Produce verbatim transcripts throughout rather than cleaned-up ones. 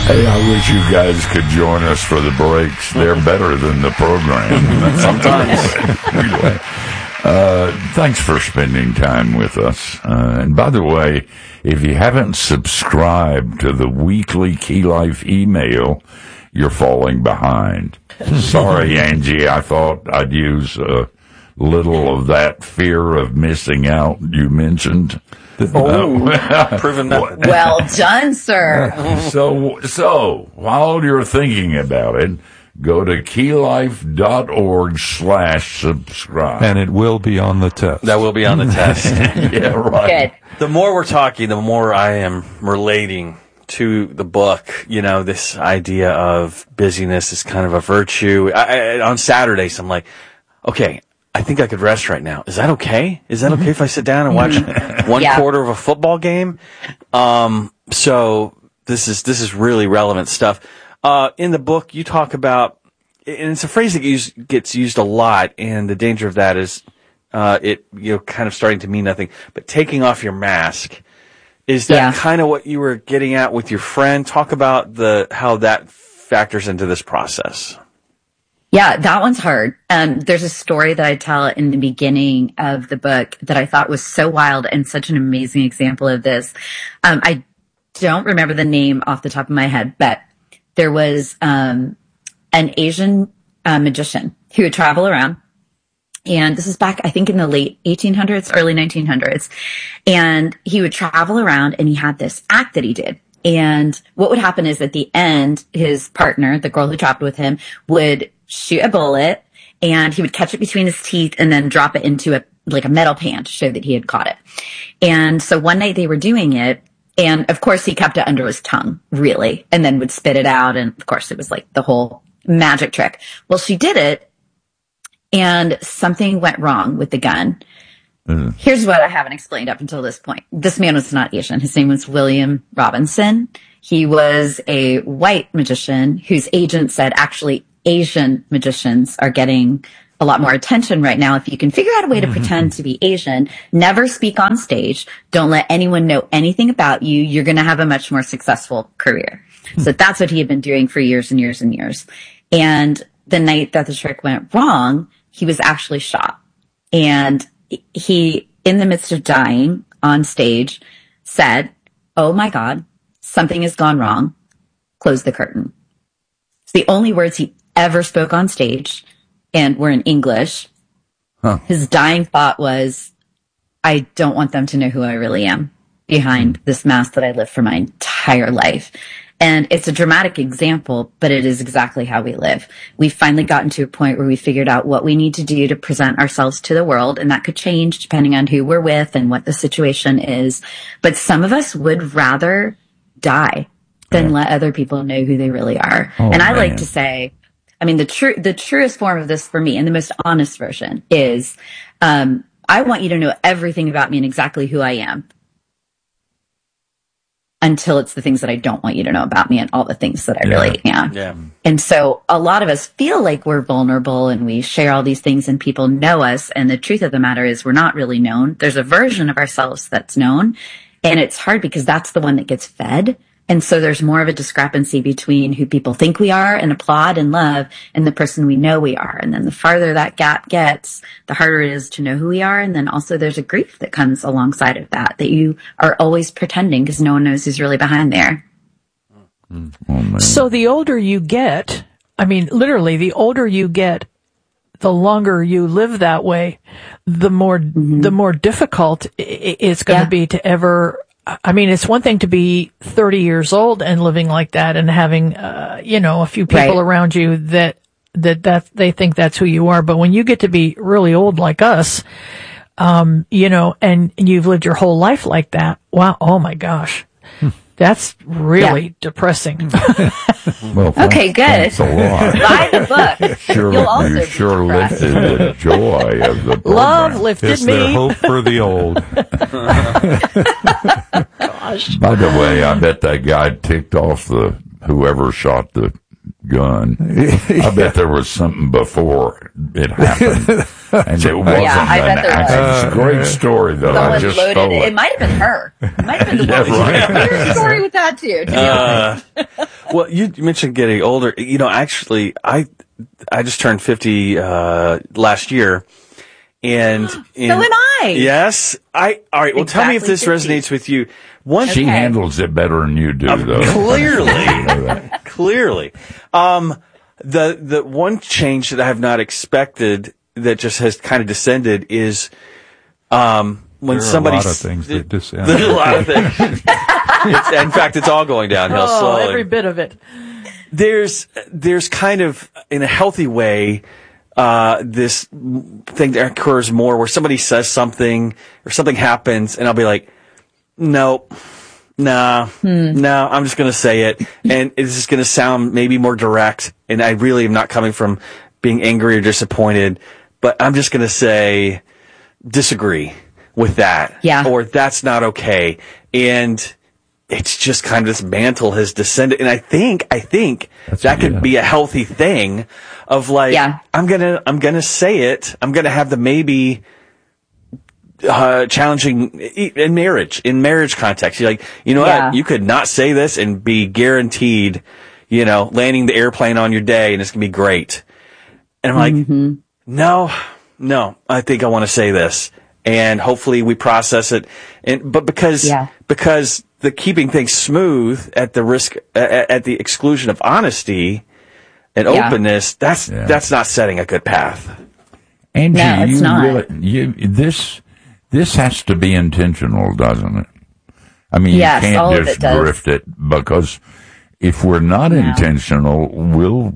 Hey, I wish you guys could join us for the breaks. They're better than the program. Sometimes. Anyway, uh, thanks for spending time with us. Uh, and by the way, if you haven't subscribed to the weekly Key Life email, you're falling behind. Sorry, Angie, I thought I'd use a little of that fear of missing out you mentioned. Oh, proven that. Well done, sir. So, so while you're thinking about it, go to keylife.org slash subscribe. And it will be on the test. That will be on the test. Yeah, right. Good. The more we're talking, the more I am relating to the book. You know, this idea of busyness is kind of a virtue. I, I, on Saturdays, I'm like, okay, I think I could rest right now. Is that okay? Is that okay if I sit down and watch one Yeah. quarter of a football game? Um, so this is, this is really relevant stuff. Uh, in the book, you talk about, and it's a phrase that use, gets used a lot, and the danger of that is, uh, it, you know, kind of starting to mean nothing, but taking off your mask. Is that Yeah. kind of what you were getting at with your friend? Talk about the, how that factors into this process. Yeah, that one's hard. Um, there's a story that I tell in the beginning of the book that I thought was so wild and such an amazing example of this. Um, I don't remember the name off the top of my head, but there was um, an Asian uh, magician who would travel around. And this is back, I think, in the late eighteen hundreds, early nineteen hundreds. And he would travel around and he had this act that he did. And what would happen is at the end, his partner, the girl who traveled with him, would shoot a bullet and he would catch it between his teeth and then drop it into a, like a metal pan to show that he had caught it. And so one night they were doing it. And of course he kept it under his tongue, really, and then would spit it out. And of course it was like the whole magic trick. Well, she did it and something went wrong with the gun. Mm. Here's what I haven't explained up until this point. This man was not Asian. His name was William Robinson. He was a white magician whose agent said, actually, Asian magicians are getting a lot more attention right now. If you can figure out a way to mm-hmm. pretend to be Asian, never speak on stage, don't let anyone know anything about you, you're going to have a much more successful career. Mm-hmm. So that's what he had been doing for years and years and years. And the night that the trick went wrong, he was actually shot. And he, in the midst of dying on stage, said, "Oh my God, something has gone wrong. Close the curtain." It's the only words he ever spoke on stage and were in English. Huh. His dying thought was, I don't want them to know who I really am behind this mask that I lived for my entire life. And it's a dramatic example, but it is exactly how we live. We've finally gotten to a point where we figured out what we need to do to present ourselves to the world, and that could change depending on who we're with and what the situation is. But some of us would rather die than yeah. let other people know who they really are. Oh, and I man. like to say, I mean, the true, the truest form of this for me and the most honest version is, um, I want you to know everything about me and exactly who I am until it's the things that I don't want you to know about me and all the things that I yeah. really am. Yeah. And so a lot of us feel like we're vulnerable and we share all these things and people know us. And the truth of the matter is we're not really known. There's a version of ourselves that's known, and it's hard because that's the one that gets fed. And so there's more of a discrepancy between who people think we are and applaud and love and the person we know we are. And then the farther that gap gets, the harder it is to know who we are. And then also there's a grief that comes alongside of that, that you are always pretending because no one knows who's really behind there. Oh, so the older you get, I mean, literally, the older you get, the longer you live that way, the more, mm-hmm. the more difficult it's going to yeah. be to ever, I mean, it's one thing to be thirty years old and living like that and having, uh, you know, a few people right. around you that, that, that they think that's who you are. But when you get to be really old like us, um, you know, and you've lived your whole life like that. Wow. Oh my gosh. Hmm. That's really yeah. depressing. Well, okay, good. Thanks a lot. Buy the book. Sure, You'll also you sure lifted the joy of the program. Love lifted it's me. Their hope for the old. Gosh. By the way, I bet that guy ticked off the whoever shot the gun. I bet there was something before it happened, and it wasn't Yeah, I bet an there was. accident. It's a great story, though. I Someone just loaded stole it. it. It might have been her. It might have been the Yeah, woman. right. There's a story with that too. to be Uh, well, you mentioned getting older. You know, actually, I I just turned fifty uh, last year, and, and So am I. Yes, I. All right. Well, tell me if Exactly this fifty. resonates with you. One She Okay. handles it better than you do, though. clearly, clearly, um, the the one change that I have not expected that just has kind of descended is um, when There are somebody a lot of things that descend. There's a lot of things. It's, in fact, it's all going downhill Oh, slowly. every bit of it. There's there's kind of in a healthy way uh this thing that occurs more where somebody says something or something happens and I'll be like, nope, nah, no, I'm just gonna say it, and it's just gonna sound maybe more direct, and I really am not coming from being angry or disappointed, but I'm just gonna say disagree with that, Yeah. or that's not okay, and it's just kind of this mantle has descended, and I think, I think That's that what- could yeah. be a healthy thing of like, Yeah. I'm gonna, I'm gonna say it, I'm gonna have the maybe, uh, challenging in marriage, in marriage context. You're like, you know Yeah. what, you could not say this and be guaranteed, you know, landing the airplane on your day and it's gonna be great. And I'm like, Mm-hmm. no, no, I think I want to say this. And hopefully we process it. And, but because, Yeah. because the keeping things smooth at the risk, at, at the exclusion of honesty and Yeah. openness, that's, Yeah. that's not setting a good path. Angie, No, it's you not. really, you, this, this has to be intentional, doesn't it? I mean, Yes, you all can't of just it does. drift it, because if we're not No. intentional, we'll,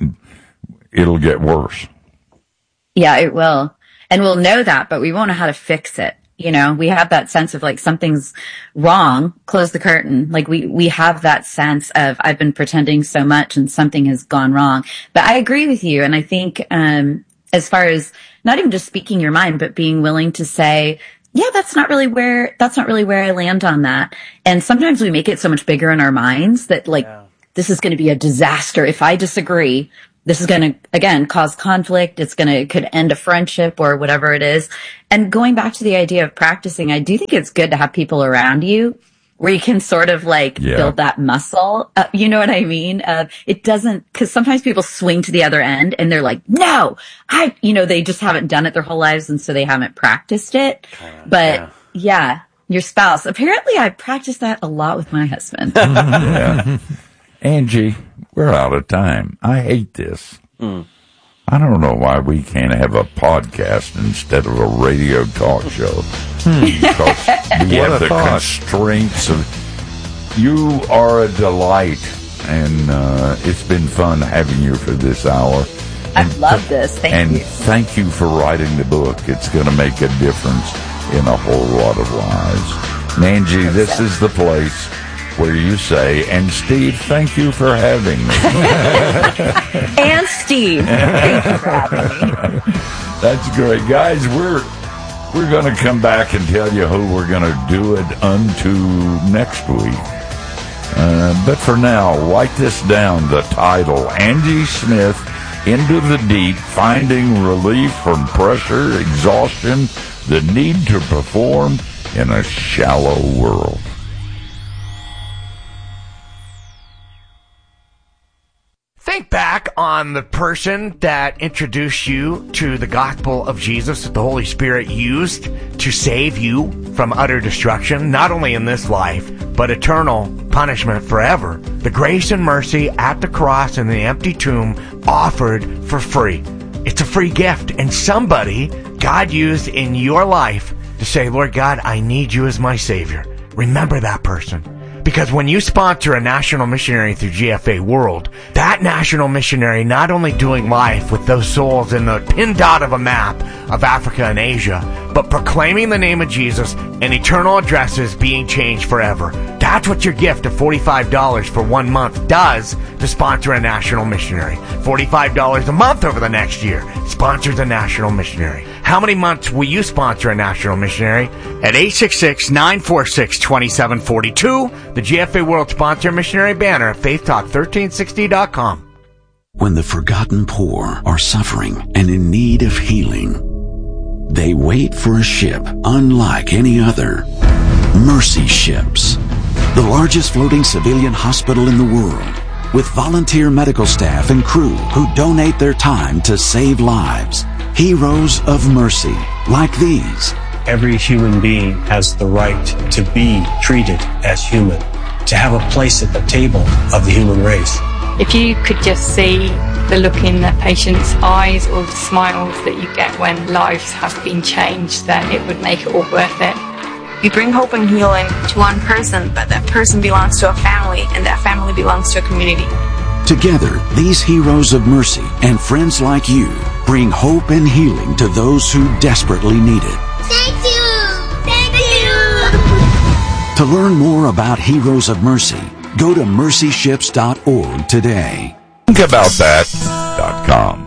it'll get worse. Yeah, it will. And we'll know that, but we won't know how to fix it. You know, we have that sense of like something's wrong, close the curtain. Like we, we have that sense of I've been pretending so much and something has gone wrong. But I agree with you. And I think, um, as far as not even just speaking your mind, but being willing to say, yeah, that's not really where, that's not really where I land on that. And sometimes we make it so much bigger in our minds that like, this is going to be a disaster if I disagree. This is going to, again, cause conflict. It's going to, could end a friendship or whatever it is. And going back to the idea of practicing, I do think it's good to have people around you where you can sort of like Yeah. build that muscle. Uh, you know what I mean? Uh, it doesn't, cause sometimes people swing to the other end and they're like, no, I, you know, they just haven't done it their whole lives. And so they haven't practiced it. But yeah. yeah, your spouse, apparently I practiced that a lot with my husband. Yeah. Angie, we're out of time. I hate this. I don't know why we can't have a podcast instead of a radio talk show. Because we What have a the thought. constraints of. You are a delight, and uh, it's been fun having you for this hour. I love this. Thank and you. thank you for writing the book. It's going to make a difference in a whole lot of lives. And Angie, this is the place where you say, and Steve, thank you for having me. And Steve, thank you for having me. That's great. Guys, we're we're going to come back and tell you who we're going to do it unto next week. Uh, but for now, write this down, the title, Angie Smith, Into the Deep, Finding Relief from Pressure, Exhaustion, the Need to Perform in a Shallow World. Think back on the person that introduced you to the gospel of Jesus that the Holy Spirit used to save you from utter destruction, not only in this life, but eternal punishment forever. The grace and mercy at the cross and the empty tomb offered for free. It's a free gift, and somebody God used in your life to say, Lord God, I need you as my Savior. Remember that person. Because when you sponsor a national missionary through G F A World, that national missionary not only doing life with those souls in the pin dot of a map of Africa and Asia, but proclaiming the name of Jesus and eternal addresses being changed forever. That's what your gift of forty-five dollars for one month does to sponsor a national missionary. forty-five dollars a month over the next year sponsors a national missionary. How many months will you sponsor a national missionary? At eight six six, nine four six, two seven four two, the G F A World Sponsor Missionary banner at faith talk thirteen sixty dot com. when the forgotten poor are suffering and in need of healing. They wait for a ship unlike any other. Mercy Ships, the largest floating civilian hospital in the world, with volunteer medical staff and crew who donate their time to save lives. Heroes of mercy, like these. Every human being has the right to be treated as human, to have a place at the table of the human race. If you could just see the look in the patient's eyes or the smiles that you get when lives have been changed, then it would make it all worth it. We bring hope and healing to one person, but that person belongs to a family, and that family belongs to a community. Together, these heroes of mercy and friends like you bring hope and healing to those who desperately need it. Thank you! Thank you! To learn more about Heroes of Mercy, go to mercy ships dot org today. Think about that dot com.